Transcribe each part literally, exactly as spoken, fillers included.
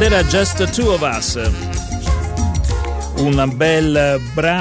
Ed era Just the Two of Us, un bel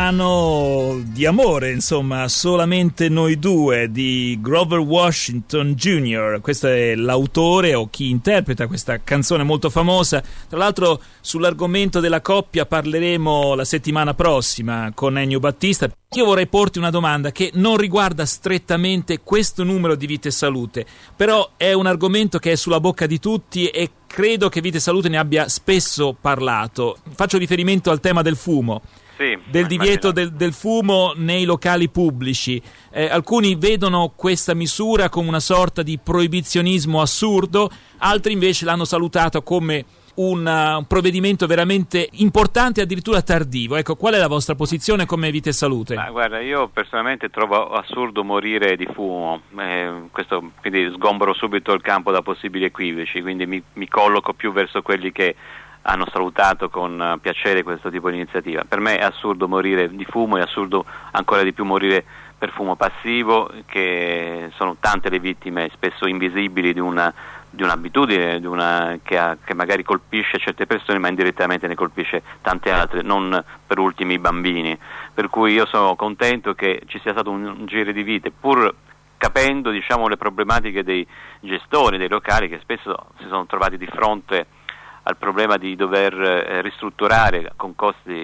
brano di amore, insomma, solamente noi due, di Grover Washington Junior Questo è l'autore o chi interpreta questa canzone molto famosa. Tra l'altro sull'argomento della coppia parleremo la settimana prossima con Ennio Battista. Io vorrei porti una domanda che non riguarda strettamente questo numero di Vita e Salute, però è un argomento che è sulla bocca di tutti e credo che Vita e Salute ne abbia spesso parlato. Faccio riferimento al tema del fumo, sì, del divieto del, del fumo nei locali pubblici. Eh, alcuni vedono questa misura come una sorta di proibizionismo assurdo, altri invece l'hanno salutato come un, uh, un provvedimento veramente importante, addirittura tardivo. Ecco, qual è la vostra posizione come Vita e Salute? Ma guarda, io personalmente trovo assurdo morire di fumo, eh, questo, quindi sgombro subito il campo da possibili equivoci, quindi mi, mi colloco più verso quelli che hanno salutato con piacere questo tipo di iniziativa. Per me è assurdo morire di fumo, è assurdo ancora di più morire per fumo passivo, che sono tante le vittime, spesso invisibili, di una di un'abitudine di una, che, ha, che magari colpisce certe persone ma indirettamente ne colpisce tante altre, non per ultimi i bambini. Per cui io sono contento che ci sia stato un, un giro di vite, pur capendo, diciamo, le problematiche dei gestori dei locali che spesso si sono trovati di fronte al problema di dover eh, ristrutturare con costi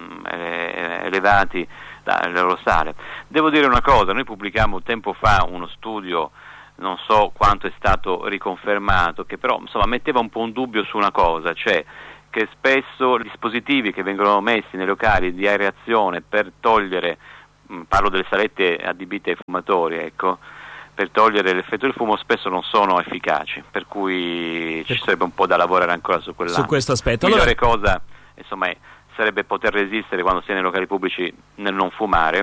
eh, elevati le loro sale. Devo dire una cosa, noi pubblicammo tempo fa uno studio, non so quanto è stato riconfermato, che però insomma metteva un po' un dubbio su una cosa, cioè che spesso gli dispositivi che vengono messi nei locali di aerazione per togliere, mh, parlo delle salette adibite ai fumatori, ecco, per togliere l'effetto del fumo, spesso non sono efficaci, per cui ci sarebbe un po' da lavorare ancora su quell'ambito. Su questo aspetto. La migliore allora... cosa, insomma, è, sarebbe poter resistere quando si è nei locali pubblici nel non fumare,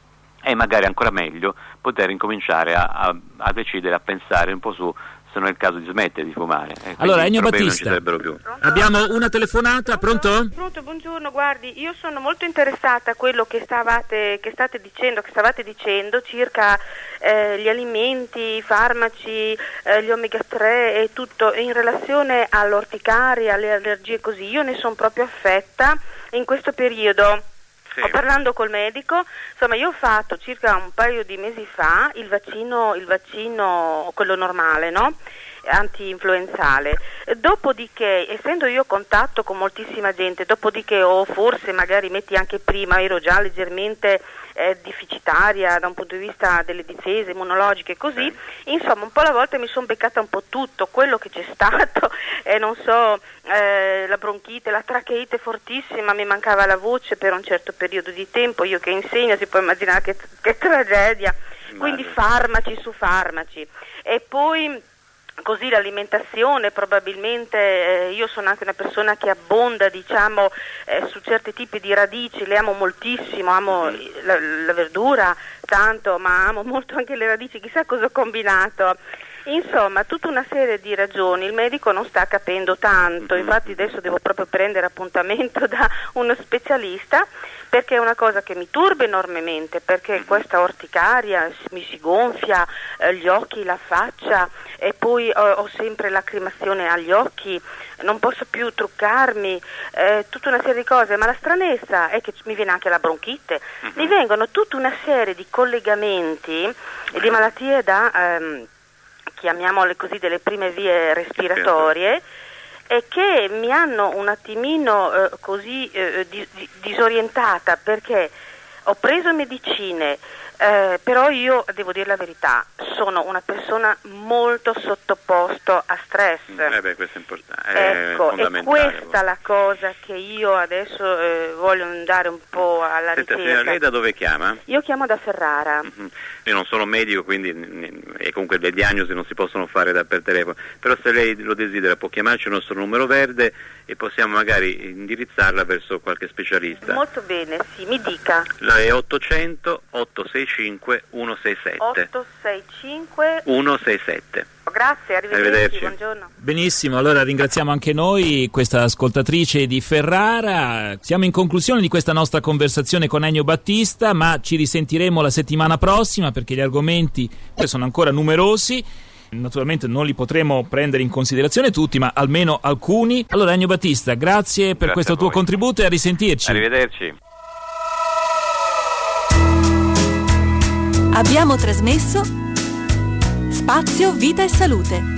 e magari ancora meglio poter incominciare a, a, a decidere, a pensare un po' su se non è il caso di smettere di fumare. E allora, Ennio Battista, più. abbiamo una telefonata, pronto? pronto? Pronto, buongiorno, guardi, io sono molto interessata a quello che stavate, che state dicendo, che stavate dicendo circa eh, gli alimenti, i farmaci, eh, gli omega tre e tutto in relazione all'orticaria, alle allergie così. Io ne sono proprio affetta in questo periodo. Sì. Ho parlando col medico, insomma io ho fatto circa un paio di mesi fa il vaccino, il vaccino quello normale, no? Anti-influenzale. Dopodiché, essendo io a contatto con moltissima gente, dopodiché o forse magari metti anche prima ero già leggermente eh, deficitaria da un punto di vista delle difese immunologiche e così, sì. Insomma un po' alla volta mi sono beccata un po' tutto quello che c'è stato, eh, non so, eh, la bronchite, la tracheite fortissima, mi mancava la voce per un certo periodo di tempo, io che insegno si può immaginare che, che tragedia, quindi farmaci su farmaci e poi così l'alimentazione probabilmente, eh, io sono anche una persona che abbonda diciamo eh, su certi tipi di radici, le amo moltissimo, amo la, la verdura tanto, ma amo molto anche le radici, chissà cosa ho combinato. Insomma, tutta una serie di ragioni, il medico non sta capendo tanto, infatti adesso devo proprio prendere appuntamento da uno specialista perché è una cosa che mi turba enormemente, perché questa orticaria mi si gonfia, eh, gli occhi, la faccia e poi ho, ho sempre lacrimazione agli occhi, non posso più truccarmi, eh, tutta una serie di cose, ma la stranezza è che mi viene anche la bronchite, mi vengono tutta una serie di collegamenti e di malattie da... Ehm, chiamiamole così, delle prime vie respiratorie e che mi hanno un attimino eh, così eh, di, di, disorientata perché ho preso medicine, eh, però io devo dire la verità, sono una persona molto sottoposto a stress. Eh beh, questo è importante. È ecco, è questa la cosa che io adesso eh, voglio andare un po' alla Senta, ricerca. Lei da dove chiama? Io chiamo da Ferrara. Mm-hmm. Io non sono medico, quindi e comunque le diagnosi non si possono fare da per telefono, però se lei lo desidera può chiamarci il nostro numero verde e possiamo magari indirizzarla verso qualche specialista. Molto bene, sì, mi dica. La è ottocento otto sei cinque uno sei sette. otto sei cinque uno sei sette. Grazie, arrivederci, arrivederci. Buongiorno. Benissimo, allora ringraziamo anche noi questa ascoltatrice di Ferrara. Siamo in conclusione di questa nostra conversazione con Ennio Battista, ma ci risentiremo la settimana prossima perché gli argomenti sono ancora numerosi. naturalmente non li potremo prendere in considerazione tutti, ma almeno alcuni. Allora Ennio Battista, grazie per Grazie questo tuo contributo e a risentirci. Arrivederci. Abbiamo trasmesso Spazio, Vita e Salute.